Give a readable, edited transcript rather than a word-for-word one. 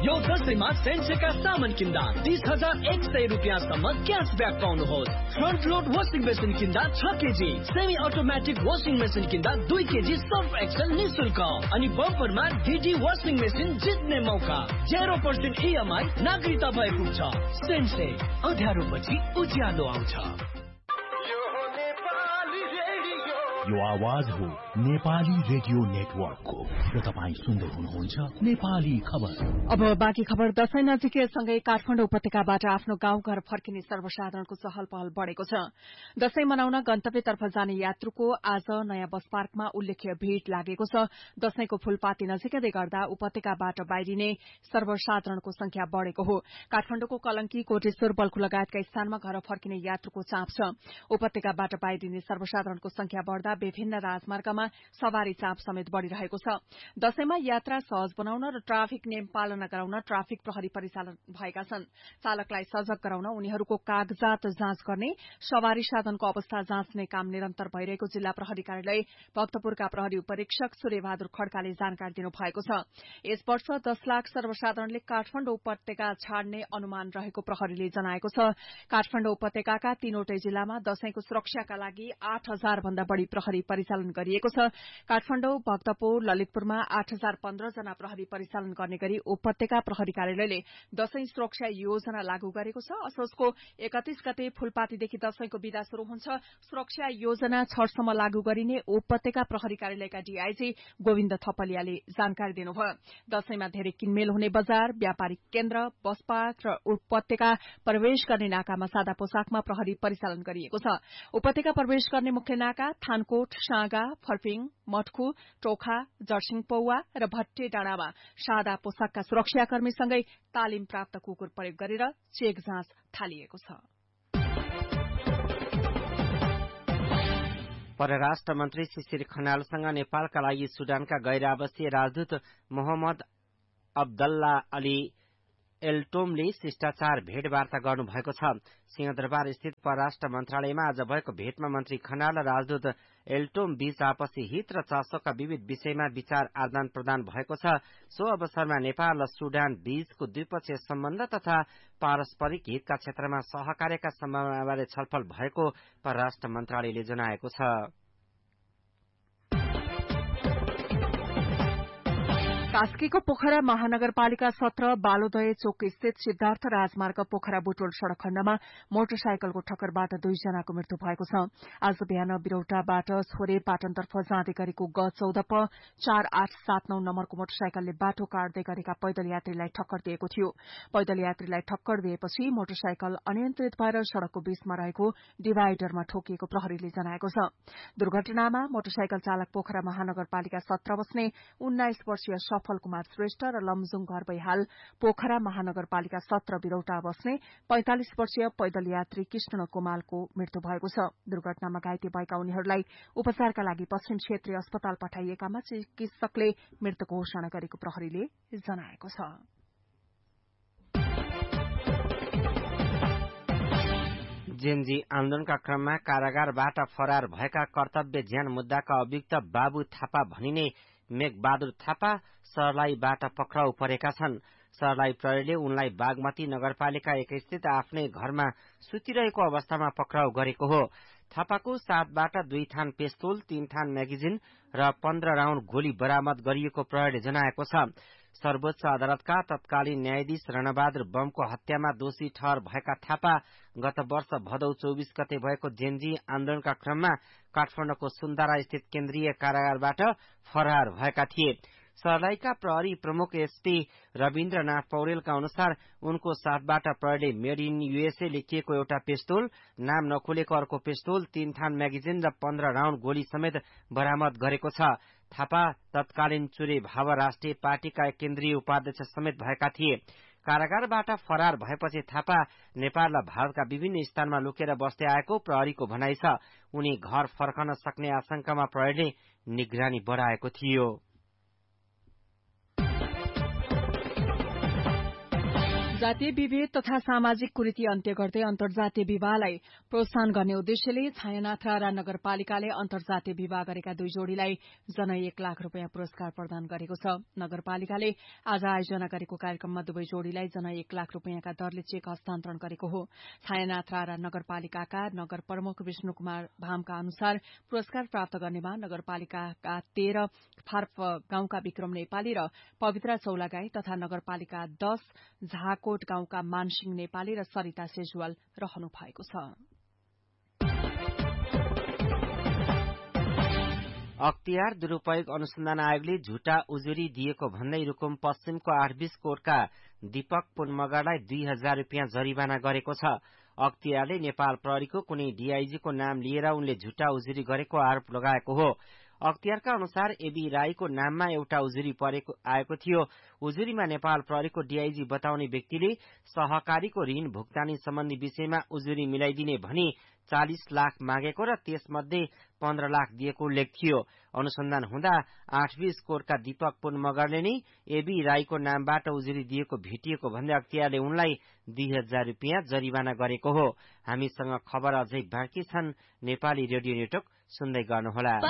यो दसैँमा सेन्सेका सामान किन्दा 30,100 रुपियाँसम्म cashback पाउनुहोस्। Front load washing machine किन्दा 6 KG, semi automatic washing machine किन्दा 2 केजी सर्फ एक्सेल निशुल्क अनि बम्परमा डिडी वासिङ मेसिन जित्ने मौका। 0% EMI नागरिकता भए पुग्छ। सेन्से अँध्यारोपछि उज्यालो आउँछ। यो आवाज हो नेपाली रेडियो नेटवर्कको र तपाईँ सुन्दै हुनुहुन्छ नेपाली खबर। अब बाँकी खबर। दशैं नजिकैसँगै काठमाडौँ उपत्यकाबाट आफ्नो गाउँघर फर्किने सर्वसाधारणको चहल पहल बढ़ेको छ। दशैं मनाउन गन्तव्यतर्फ जाने यात्रुको आज नयाँ बस पार्कमा उल्लेख्य भीड़ लागेको छ। दशैंको फूलपाती नजिकै गर्दा उपत्यकाबाट बाहिरिने सर्वसाधारणको संख्या बढ़ेको हो। काठमाडौँको कलंकी, कोटेश्वर, बल्खु लगायतका स्थानमा घर फर्किने यात्रुको चाप छ। उपत्यकाबाट बाहिरिने सर्वसाधारणको संख्या बढ़दा विभिन्न राजमार्गमा सवारी चाप समेत बढ़िरहेको छ। दशैंमा यात्रा सहज बनाउन र ट्राफिक नियम पालना गराउन ट्राफिक प्रहरी परिचालन भएका छन्। चालकलाई सजग गराउन उनीहरूको कागजात जाँच गर्ने, सवारी साधनको अवस्था जाँच्ने काम निरन्तर भइरहेको जिल्ला प्रहरी कार्यालय भक्तपुरका प्रहरी उपरीक्षक सूर्यबहादुर खड्काले जानकारी दिनुभएको छ। यस वर्ष 10 लाख सर्वसाधारणले काठमाडौँ उपत्यका छाड्ने अनुमान रहेको प्रहरीले जनाएको छ। काठमाडौँ उपत्यकाका 3वटै जिल्लामा दशैंको सुरक्षाका लागि 8,000 भन्दा बढ़ी प्रहरी परिचालन गरिएको छ। काठमाडौँ, भक्तपुर, ललितपुरमा 8,015 जना प्रहरी परिचालन गर्ने गरी उपत्यका प्रहरी कार्यालयले दशैं सुरक्षा योजना लागू गरेको छ। असोजको 31 गते फूलपातीदेखि दशैंको विदा शुरू हुन्छ। सुरक्षा योजना 6 सम्म लागू गरिने उपत्यका प्रहरी कार्यालयका डीआईजी गोविन्द थपलियाले जानकारी दिनुभयो। दशैंमा धेरै किनमेल हुने बजार, व्यापारिक केन्द्र, बस पार्क र उपत्यका प्रवेश गर्ने नाकामा सादा पोसाकमा प्रहरी परिचालन गरिएको छ। उपत्यका प्रवेश गर्ने मुख्य नाका थानकोट, साँगा, फर्पिङ, मटखु, टोखा, जर्सिङ पौवा र भट्टे डाँडामा सादा पोसाकका सुरक्षाकर्मीसँगै तालिम प्राप्त कुकुर प्रयोग गरेर चेक जाँच थालिएको छ। परराष्ट्र मन्त्री शिशिर खनालसँग नेपालका लागि सुडानका गैर आवासीय राजदूत मोहम्मद अब्दल्ला अली एल्टोमले शिष्टाचार भेटवार्ता गर्नुभएको छ। सिंहदरबार स्थित परराष्ट्र मन्त्रालयमा आज भएको भेटमा मन्त्री खनाल र राजदूत एल्टोम बीच आपसी हित र चासोका विविध विषयमा विचार आदान प्रदान भएको छ। सो अवसरमा नेपाल र सुडान बीचको द्विपक्षीय सम्बन्ध तथा पारस्परिक हितका क्षेत्रमा सहकार्यका सम्भावनाबारे छलफल भएको परराष्ट्र मन्त्रालयले जनाएको छ। कास्कीको पोखरा महानगरपालिका 17 बालोदय चोक स्थित सिद्धार्थ राजमार्ग पोखरा बुटोल सड़क खण्डमा मोटरसाइकलको ठक्करबाट 2 जनाको मृत्यु भएको छ। आज बिहान बिरौटाबाट छोरे पाटनतर्फ जाँदै गरेको G14 प 4879 नम्बरको मोटरसाइकलले बाटो काट्दै गरेका पैदल यात्रीलाई ठक्कर दिएको थियो। पैदल यात्रीलाई ठक्कर दिएपछि मोटरसाइकल अनियन्त्रित भएर सड़कको बीचमा रहेको डिभाइडरमा ठोकिएको प्रहरीले जनाएको छ। दुर्घटनामा मोटरसाइकल चालक पोखरा महानगरपालिका 17 बस्ने 19 वर्षीय सफल कुमार श्रेष्ठ र लमजुङ घर भइहाल पोखरा महानगरपालिका 17 बिरौटा बस्ने 45 वर्षीय पैदल यात्री कृष्ण कुमालको मृत्यु भएको छ। दुर्घटनामा घाइते भएका उनीहरूलाई उपचारका लागि पश्चिम क्षेत्रीय अस्पताल पठाइएकामा चिकित्सकले मृत घोषणा गरेको प्रहरीले जनाएको छ। जेनजी आन्दोलनका क्रममा कारागारबाट फरार भएका कर्तव्य ज्यान मुद्दाका अभियुक्त बाबु थापा भनिने मेघबहादुर थापा सर्लाहीबाट पक्राउ परेका छन्। सर्लाही प्रहरीले उनलाई बागमती नगरपालिका 1 स्थित आफ्नै घरमा सुतिरहेको अवस्थामा पक्राउ गरेको हो। थापाको साथबाट 2 थान पिस्तोल, 3 थान म्यागजिन र 15 राउण्ड गोली बरामद गरिएको प्रहरीले जनाएको छ। सर्वोच्च अदालतका तत्कालीन न्यायाधीश रणबहादुर बमको हत्यामा दोषी ठहर भएका थापा गत वर्ष भदौ 24 गते भएको जेनजी आन्दोलनका क्रममा काठमाडौँको सुन्दारा स्थित केन्द्रीय कारागारबाट फरार भएका थिए। सर्लाहीका प्रहरी प्रमुख एसपी रविन्द्रनाथ पौडेलका अनुसार उनको साथबाट प्रहरीले मेड इन यूएसए लेखिएको एउटा पिस्तोल, नाम नखोलेको अर्को पिस्तोल, 3 थान म्यागजिन र 15 राउण्ड गोली समेत बरामद गरेको छ। थापा तत्कालीन चुरे भाव राष्ट्रिय पार्टीका केन्द्रीय उपाध्यक्ष समेत भएका थिए। कारागारबाट फरार भएपछि थापा नेपाल र भारतका विभिन्न स्थानमा लुकेर बस्दै आएको प्रहरीको भनाइ छ। उनी घर फर्कन सक्ने आशंकामा प्रहरीले निगरानी बढाएको थियो। जातीय विभेद तथा सामाजिक कुरीति अन्त्य गर्दै अन्तर्जातीय विवाहलाई प्रोत्साहन गर्ने उद्देश्यले छायानाथ रारा नगरपालिकाले अन्तर्जातीय विवाह गरेका 2 जोड़ीलाई जनै 1 लाख रूपियाँ पुरस्कार प्रदान गरेको छ। नगरपालिकाले आज आयोजना गरेको कार्यक्रममा दुवै जोड़ीलाई जनै 1 लाख रूपियाँका दरले चेक हस्तान्तरण गरेको हो। छायानाथ रारा नगरपालिकाका नगर प्रमुख विष्णु कुमार भामका अनुसार पुरस्कार प्राप्त गर्नेमा नगरपालिकाका 13 फार्फ गाउँका विक्रम नेपाली र पवित्रा चौलागाई तथा नगरपालिका 10 झाकोट गाउँका मानसिंह नेपाली र सरिता सेजुवाल रहनु भएको छ। अख्तियार दुरूपयोग अनुसन्धान आयोगले झुटा उजुरी दिएको भन्दै रुकुम पश्चिमको 820 कोटका दीपक पुनमगरलाई 2000 रूपियाँ जरिवाना गरेको छ। अख्तियारले नेपाल प्रहरीको कुनै डीआईजीको नाम लिएर उनले झुटा उजुरी गरेको आरोप लगाएको हो। अख्तियारका अनुसार एबी राईको नाममा एउटा उजुरी आएको थियो। उजुरीमा नेपाल प्रहरीको डीआईजी बताउने व्यक्तिले सहकारीको ऋण भुक्तानी सम्बन्धी विषयमा उजुरी मिलाइदिने भनी 40 लाख मागेको र त्यसमध्ये 15 लाख दिएको उल्लेख थियो। अनुसन्धान हुँदा 820 कोटका दीपक पुनमगरले नै एबी राईको नामबाट उजुरी दिएको भेटिएको भन्दै अख्तियारले उनलाई 2000 रूपियाँ जरिवाना गरेको हो। हामीसँग खबर अझै बाँकी छन्। नेपाली रेडियो नेटवर्क सुन्दै गर्नुहोला।